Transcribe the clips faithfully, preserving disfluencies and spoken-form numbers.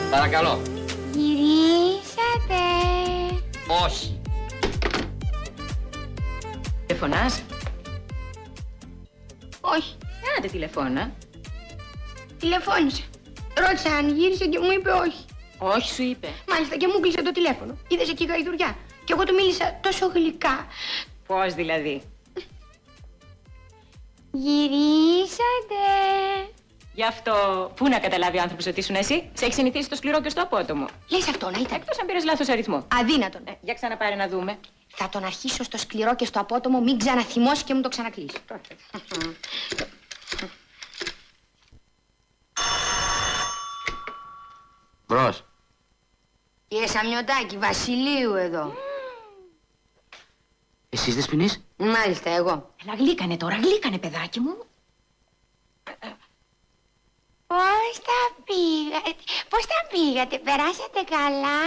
Παρακαλώ. Γυρίσατε. Όχι. Τηλεφωνάς? Όχι. Άντε τηλεφώνα. Τηλεφώνησε. Ρώτησα αν γύρισε και μου είπε όχι. Όχι σου είπε. Μάλιστα και μου κλείσε το τηλέφωνο. Είδες εκεί γαϊδουριά. Και εγώ του μίλησα τόσο γλυκά. Πώς δηλαδή? Γυρίσατε. Γι' αυτό πού να καταλάβει ο άνθρωπος ότι ήσουν εσύ? Σε έχει συνηθίσει στο σκληρό και στο απότομο. Λες αυτό να ήταν. Εκτός αν πήρες λάθος αριθμό. Αδύνατον. Ε, για ξαναπάρε να δούμε. Θα τον αρχίσω στο σκληρό και στο απότομο, μην ξαναθυμώσει και μου το ξανακλείσει. Μπρος. Κύριε Σαμιωτάκη, Βασιλείου εδώ. Εσείς Δεσποινής? Μάλιστα, εγώ. Έλα γλύκανε τώρα, γλύκανε παιδάκι μου. Πώς τα πήγατε, πώς τα πήγατε, περάσατε καλά?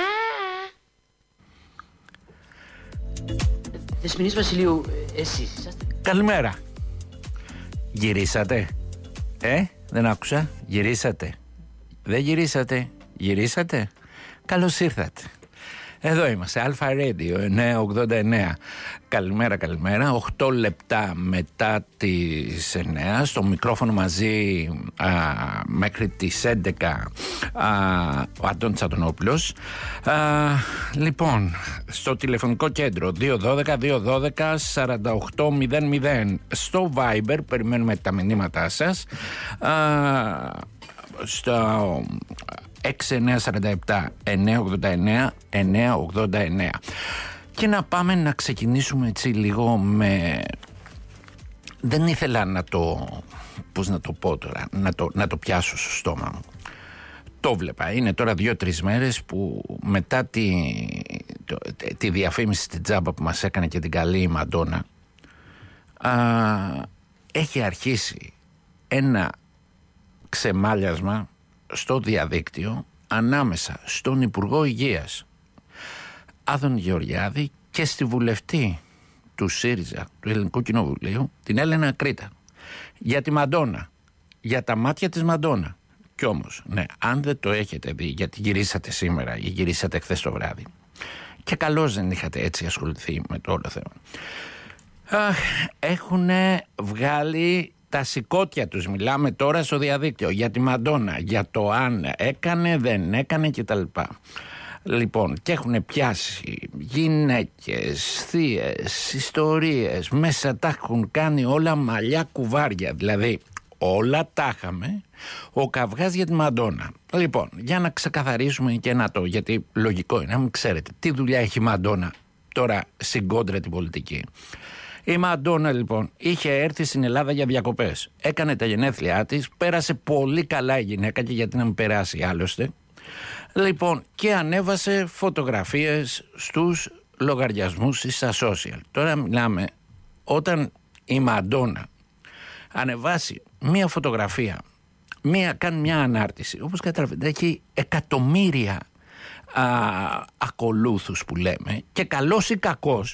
Δεσποινής Βασιλείου, εσείς είσαστε? Καλημέρα. Γυρίσατε? Ε, δεν άκουσα. Γυρίσατε? Δεν γυρίσατε? Γυρίσατε? Καλώς ήρθατε. Εδώ είμαστε, Αλφα Radio εννιακόσια ογδόντα εννέα. Καλημέρα, καλημέρα. οκτώ λεπτά μετά τις εννέα. Στο μικρόφωνο μαζί α, μέχρι τις έντεκα α, ο Αντώνης Αντωνόπουλος. Α, λοιπόν, στο τηλεφωνικό κέντρο δύο ένα δύο δύο ένα μηδέν σαράντα οκτώ μηδέν μηδέν. Στο Viber περιμένουμε τα μηνύματά σας. Α, στο έξι εννιά τέσσερα επτά εννιακόσια ογδόντα εννέα εννιακόσια ογδόντα εννέα. Και να πάμε να ξεκινήσουμε έτσι λίγο με... Δεν ήθελα να το... Πώς να το πω τώρα, να το, να το πιάσω στο στόμα μου. Το βλέπα, είναι τώρα δύο-τρεις μέρες που μετά τη, το, τη διαφήμιση στην τζάμπα που μας έκανε και την καλή η Μαντόνα, α, έχει αρχίσει ένα ξεμάλιασμα στο διαδίκτυο ανάμεσα στον Υπουργό Υγείας Άδωνη Γεωργιάδη και στη βουλευτή του ΣΥΡΙΖΑ του Ελληνικού Κοινοβουλίου, την Έλενα Κρήτα, για τη Μαντόνα, για τα μάτια της Μαντόνα. Κι όμως, ναι, αν δεν το έχετε δει, γιατί γυρίσατε σήμερα ή γυρίσατε χθες το βράδυ και καλώς δεν είχατε έτσι ασχοληθεί με το όλο θέμα, αχ, έχουν βγάλει τα σηκώτια τους, μιλάμε τώρα στο διαδίκτυο, για τη Μαντόνα, για το αν έκανε, δεν έκανε κτλ. Λοιπόν, και έχουν πιάσει γυναίκες, θείες, ιστορίες, μέσα τα έχουν κάνει όλα μαλλιά κουβάρια, δηλαδή όλα τα είχαμε, ο καυγάς για τη Μαντόνα. Λοιπόν, για να ξεκαθαρίσουμε και να το, γιατί λογικό είναι, να μην ξέρετε τι δουλειά έχει η Μαντόνα τώρα στην κόντρα την πολιτική. Η Μαντόνα λοιπόν είχε έρθει στην Ελλάδα για διακοπές. Έκανε τα γενέθλιά της, πέρασε πολύ καλά η γυναίκα και γιατί να μην περάσει άλλωστε. Λοιπόν, και ανέβασε φωτογραφίες στους λογαριασμούς της στα social. Τώρα μιλάμε, όταν η Μαντόνα ανεβάσει μία φωτογραφία, μία, κάνει μια ανάρτηση, όπως καταλαβαίνετε έχει εκατομμύρια α, ακολούθους που λέμε, και καλός ή κακός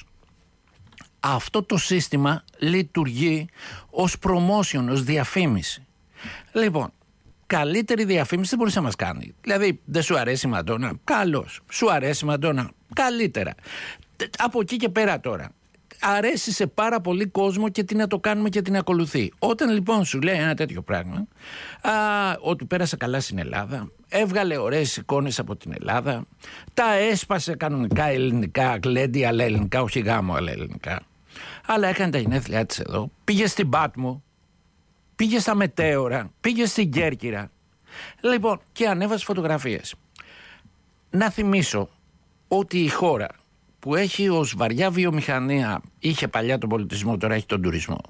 αυτό το σύστημα λειτουργεί ως promotion, ως διαφήμιση. Λοιπόν, καλύτερη διαφήμιση δεν μπορείς να μας κάνει. Δηλαδή, δεν σου αρέσει η Μαντόνα, καλώς. Σου αρέσει η Μαντόνα, καλύτερα. Από εκεί και πέρα τώρα, αρέσει σε πάρα πολύ κόσμο και τι να το κάνουμε και την ακολουθεί. Όταν λοιπόν σου λέει ένα τέτοιο πράγμα, α, ότι πέρασε καλά στην Ελλάδα, έβγαλε ωραίες εικόνες από την Ελλάδα, τα έσπασε κανονικά ελληνικά, γλέντι αλλά ελληνικά, όχι γάμο αλλά ελληνικά, αλλά έκανε τα γενέθλιά της εδώ, πήγε στην Πάτμο, πήγε στα Μετέωρα, πήγε στην Κέρκυρα, λοιπόν, και ανέβασε φωτογραφίες. Να θυμίσω ότι η χώρα που έχει ως βαριά βιομηχανία, είχε παλιά τον πολιτισμό, τώρα έχει τον τουρισμό,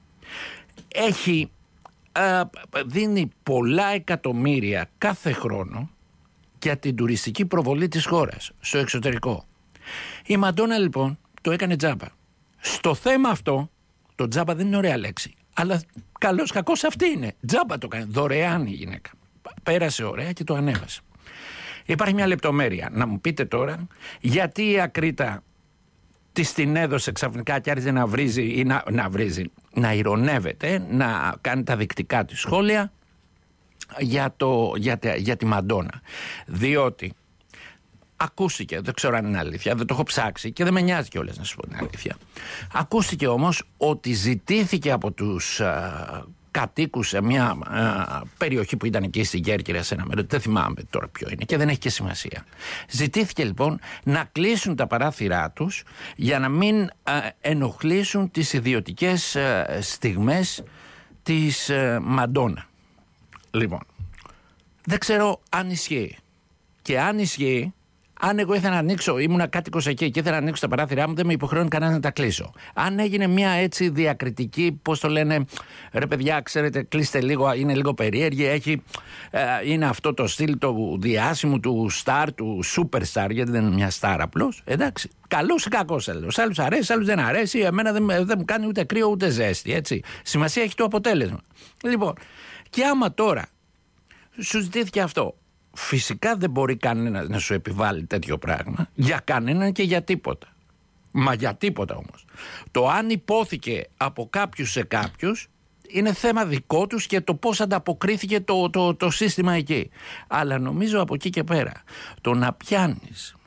έχει, α, δίνει πολλά εκατομμύρια κάθε χρόνο για την τουριστική προβολή της χώρας στο εξωτερικό. Η Μαντόνα λοιπόν το έκανε τζάμπα. Στο θέμα αυτό, το τζάμπα δεν είναι ωραία λέξη, αλλά καλώς κακώς αυτή είναι, τζάμπα το κάνει, δωρεάν η γυναίκα, πέρασε ωραία και το ανέβασε. Υπάρχει μια λεπτομέρεια. Να μου πείτε τώρα γιατί η Ακρίτα της την έδωσε ξαφνικά και άρχισε να βρίζει ή να, να βρίζει, να ηρωνεύεται, να κάνει τα δεικτικά της σχόλια για, το, για, για τη Μαντόνα. Διότι ακούστηκε, δεν ξέρω αν είναι αλήθεια, δεν το έχω ψάξει και δεν με νοιάζει κιόλας να σου πω την αλήθεια. Ακούστηκε όμως ότι ζητήθηκε από τους α, κατοίκους σε μια α, περιοχή που ήταν εκεί στην Κέρκυρα, σε ένα μέρο, δεν θυμάμαι τώρα ποιο είναι και δεν έχει και σημασία. Ζητήθηκε λοιπόν να κλείσουν τα παράθυρά τους για να μην α, ενοχλήσουν τις ιδιωτικές α, στιγμές της α, Μαντόνα. Λοιπόν, δεν ξέρω αν ισχύει. Και αν ισχύει, αν εγώ ήθελα να ανοίξω, ήμουνα κάτοικος εκεί και ήθελα να ανοίξω τα παράθυρά μου, δεν με υποχρεώνει κανένα να τα κλείσω. Αν έγινε μια έτσι διακριτική, πώς το λένε, ρε παιδιά, ξέρετε, κλείστε λίγο, είναι λίγο περίεργη, έχει, ε, είναι αυτό το στυλ του διάσημου, του star, του superstar, γιατί δεν είναι μια star απλώς. Εντάξει, καλός ή κακός έλεγχος. Σε άλλους αρέσει, σε άλλους δεν αρέσει, εμένα δεν, δεν μου κάνει ούτε κρύο ούτε ζέστη, έτσι. Σημασία έχει το αποτέλεσμα. Λοιπόν, και άμα τώρα σου ζητήθηκε αυτό, φυσικά δεν μπορεί κανένας να σου επιβάλλει τέτοιο πράγμα για κανέναν και για τίποτα. Μα για τίποτα όμως. Το αν υπόθηκε από κάποιους σε κάποιους είναι θέμα δικό τους και το πώς ανταποκρίθηκε το, το, το σύστημα εκεί. Αλλά νομίζω από εκεί και πέρα το να πιάνεις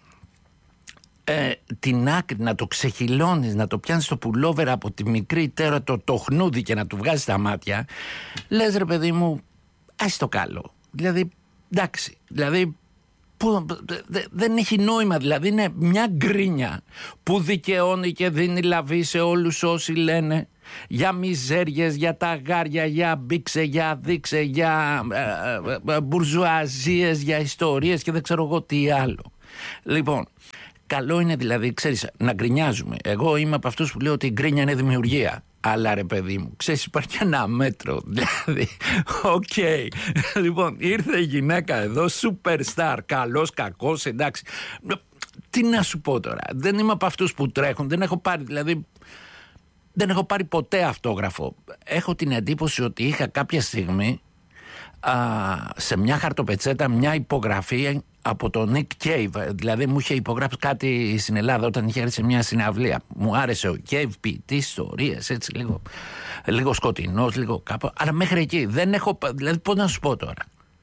ε, την άκρη, να το ξεχυλώνεις, να το πιάνεις το πουλόβερα από τη μικρή τέρα το, το χνούδι και να του βγάζεις τα μάτια, λες ρε παιδί μου, ας το καλό. Δηλαδή, εντάξει, δηλαδή που, δε, δεν έχει νόημα, δηλαδή είναι μια γκρίνια που δικαιώνει και δίνει λαβή σε όλους όσοι λένε για μιζέριες, για τα αγάρια, για μπήξε, για δείξε, για ε, ε, μπουρζουαζίες, για ιστορίες και δεν ξέρω εγώ τι άλλο. Λοιπόν, καλό είναι δηλαδή, ξέρεις, να γκρινιάζουμε. Εγώ είμαι από αυτούς που λέω ότι η γκρίνια είναι δημιουργία. Αλλά ρε παιδί μου, ξέρεις, υπάρχει ένα μέτρο. Δηλαδή, οκ. Okay. Λοιπόν, ήρθε η γυναίκα εδώ, superstar, καλός, κακός, εντάξει. Τι να σου πω τώρα. Δεν είμαι από αυτούς που τρέχουν. Δεν έχω πάρει, δηλαδή, δεν έχω πάρει ποτέ αυτόγραφο. Έχω την εντύπωση ότι είχα κάποια στιγμή α, σε μια χαρτοπετσέτα μια υπογραφή από τον Nick Cave. Δηλαδή μου είχε υπογράψει κάτι στην Ελλάδα όταν είχε έρθει σε μια συναυλία. Μου άρεσε ο Cave, ποιητή ιστορίες, έτσι λίγο, λίγο σκοτεινός, λίγο κάπου. Αλλά μέχρι εκεί δεν έχω. Δηλαδή, πώς να σου πω τώρα.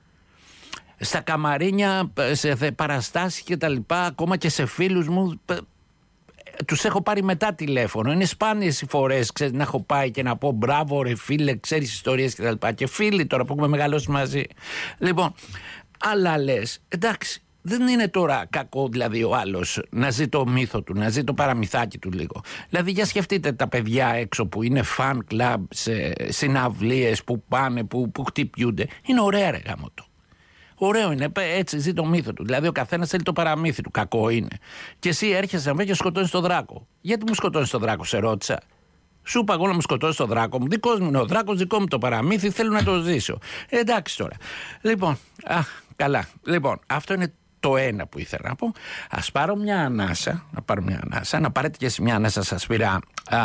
Στα καμαρίνια, σε παραστάσεις και τα λοιπά, ακόμα και σε φίλους μου, τους έχω πάρει μετά τηλέφωνο. Είναι σπάνιες οι φορές, ξέρεις, να έχω πάει και να πω μπράβο, ρε φίλε, ξέρεις ιστορίες και τα λοιπά. Και φίλοι τώρα που έχουμε μεγαλώσει μαζί. Λοιπόν. Αλλά λες, εντάξει, δεν είναι τώρα κακό δηλαδή ο άλλος να ζει το μύθο του, να ζει το παραμυθάκι του λίγο. Δηλαδή για σκεφτείτε τα παιδιά έξω που είναι fan club, σε συναυλίες που πάνε, που, που χτυπιούνται. Είναι ωραία ρε γάμο το. Ωραίο είναι, έτσι ζει το μύθο του. Δηλαδή ο καθένας θέλει το παραμύθι του, κακό είναι. Και εσύ έρχεσαι να και σκοτώνεις τον δράκο. Γιατί μου σκοτώνεις τον δράκο, σε ρώτησα. Σου είπα εγώ να μου σκοτώσει τον δράκο μου. Δικός μου είναι ο δράκος, δικό μου το παραμύθι, θέλω να το ζήσω. Ε, εντάξει τώρα. Λοιπόν, α, καλά. Λοιπόν, αυτό είναι το ένα που ήθελα να πω. Ας πάρω μια ανάσα, να πάρω μια ανάσα, να πάρετε και εσύ μια ανάσα, σας πήρα. Α,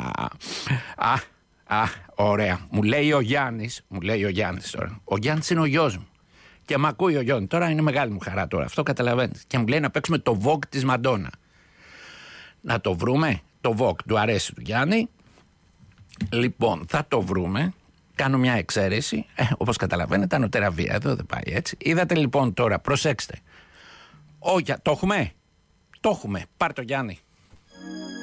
α, α, ωραία. Μου λέει ο Γιάννης, μου λέει ο Γιάννης τώρα. Ο Γιάννης είναι ο γιος μου. Και μ' ακούει ο Γιώργος. Τώρα είναι μεγάλη μου χαρά τώρα. Αυτό καταλαβαίνεις. Και μου λέει να παίξουμε το Vogue της Μαντόνα. Να το βρούμε. Το Vogue του αρέσει του Γιάννη. Λοιπόν, θα το βρούμε. Κάνω μια εξαίρεση. Ε, όπως καταλαβαίνετε, ανωτέρα βία. Εδώ δεν πάει έτσι. Είδατε λοιπόν τώρα, προσέξτε. Όχι, το έχουμε. Το έχουμε. Πάρ' το Γιάννη.